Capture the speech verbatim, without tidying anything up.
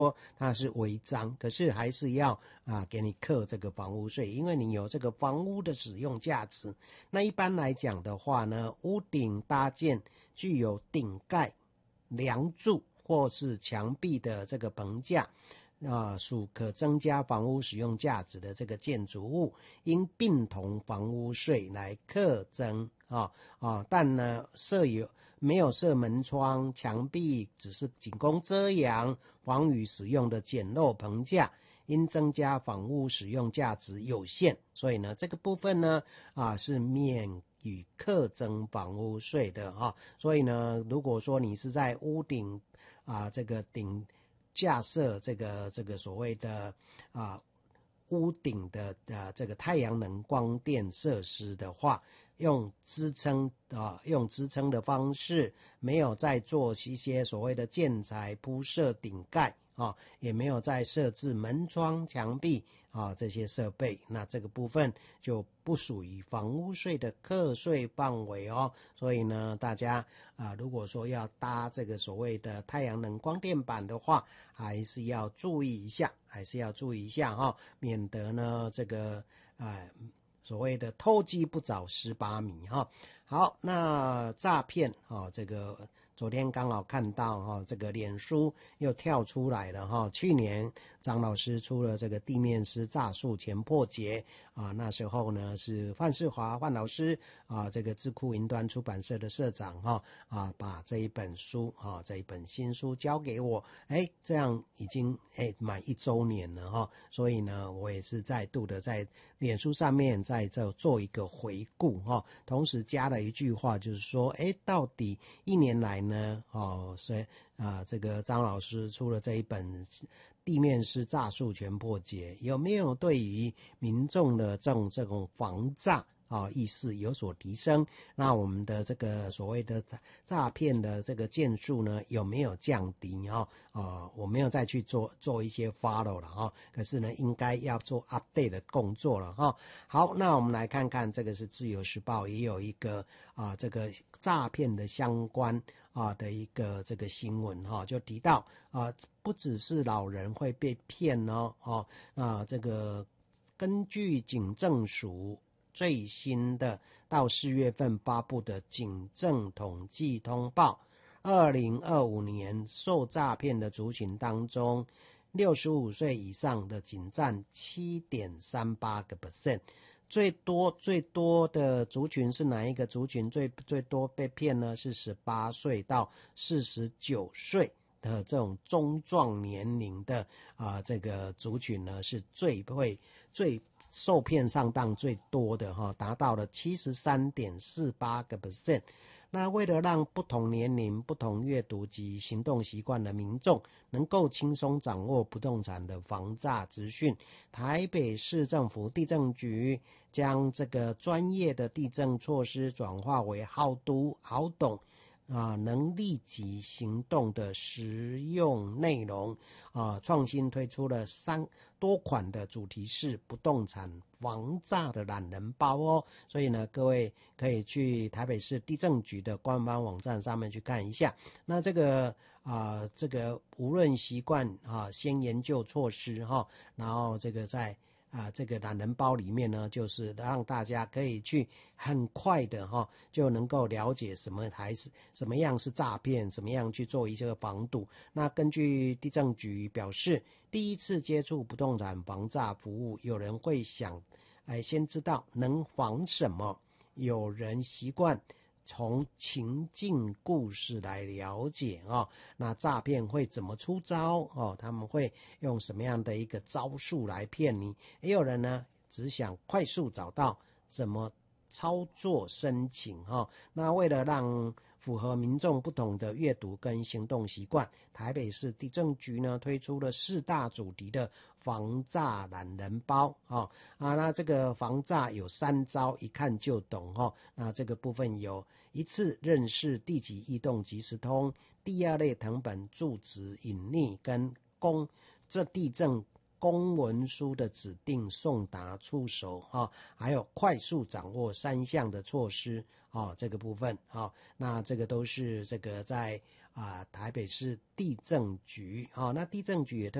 说它是违章，可是还是要啊给你课这个房屋税，因为你有这个房屋的使用价值。那一般来讲的话呢，屋顶搭建具有顶盖、梁柱或是墙壁的这个棚架啊，属可增加房屋使用价值的这个建筑物，应并同房屋税来课征啊啊，但呢设有没有设门窗、墙壁，只是仅供遮阳、防雨使用的简陋棚架，因增加房屋使用价值有限，所以呢这个部分呢啊是免与课征房屋税的哈、啊。所以呢，如果说你是在屋顶啊这个顶架设这个这个所谓的啊屋顶的啊这个太阳能光电设施的话，用支撑啊用支撑的方式，没有再做一些所谓的建材铺设顶盖啊，也没有再设置门窗、墙壁啊这些设备，那这个部分就不属于房屋税的课税范围哦。所以呢，大家啊，如果说要搭这个所谓的太阳能光电板的话，还是要注意一下，还是要注意一下哈、哦，免得呢这个呃所谓的偷鸡不着蚀把米哈、哦。好，那诈骗啊，这个昨天刚好看到哈、哦，这个脸书又跳出来了哈、哦。去年张老师出了这个地面师诈术前破解啊，那时候呢是范世华范老师啊，这个智库云端出版社的社长哈 啊, 啊，把这一本书啊这一本新书交给我，哎，这样已经哎满一周年了哈、哦，所以呢我也是再度的在脸书上面在这做一个回顾哈、哦，同时加了一句话，就是说，哎，到底一年来呢，哦，所以啊，这个张老师出了这一本地面师诈术全破解，有没有对于民众的这种这种防诈啊意识有所提升？那我们的这个所谓的诈骗的这个件数呢，有没有降低啊？啊，我没有再去做做一些 follow 了哈、啊，可是呢，应该要做 update 的工作了哈、啊。好，那我们来看看，这个是自由时报也有一个啊，这个诈骗的相关啊的一个这个新闻哈、啊，就提到啊，不只是老人会被骗哦，哦，啊，这个根据警政署最新的到四月份发布的警政统计通报，二零二五年受诈骗的族群当中，六十五岁以上的仅占 七点三八个百分点。最多最多的族群是哪一个族群最最多被骗呢？是十八岁到四十九岁的这种中壮年龄的啊、呃，这个族群呢是最会最受骗上当最多的哈，达到了 七十三点四八个百分点。那为了让不同年龄、不同阅读及行动习惯的民众能够轻松掌握不动产的防诈资讯，台北市政府地政局将这个专业的地政措施转化为好读好懂啊，能立即行动的实用内容啊，创新推出了三多款的主题式不动产防诈的懒人包哦，所以呢，各位可以去台北市地政局的官方网站上面去看一下。那这个啊，这个无论习惯啊，先研究措施哈、啊，然后这个在。啊，这个懒人包里面呢，就是让大家可以去很快的哈、哦，就能够了解什么还是什么样是诈骗，怎么样去做一些防堵。那根据地政局表示，第一次接触不动产防诈服务，有人会想，哎，先知道能防什么，有人习惯从情境故事来了解哦，那诈骗会怎么出招哦？他们会用什么样的一个招数来骗你？也有人呢，只想快速找到怎么操作申请哈、哦。那为了让符合民众不同的阅读跟行动习惯，台北市地政局呢推出了四大主题的防诈懒人包啊、哦、啊，那这个防诈有三招，一看就懂哈、哦。那这个部分有一次认识地籍异动即时通，第二类誊本住址隐匿跟公这地政公文书的指定送达出手啊，还有快速掌握三项的措施啊，这个部分啊，那这个都是这个在啊台北市地政局啊，那地政局也特